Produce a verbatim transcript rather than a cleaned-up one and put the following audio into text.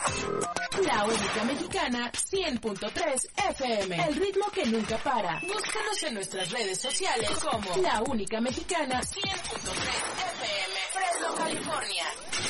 La única mexicana cien punto tres F M. El ritmo que nunca para. Búscanos en nuestras redes sociales como La Única Mexicana cien punto tres F M. Fresno, California.